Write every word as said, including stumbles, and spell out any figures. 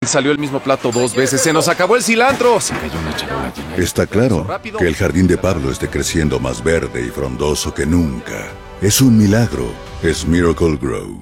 Salió el mismo plato dos veces. ¡Se nos acabó el cilantro! Se cayó una charola llena de- Está claro que el jardín de Pablo esté creciendo más verde y frondoso que nunca. Es un milagro. Es Miracle Grow.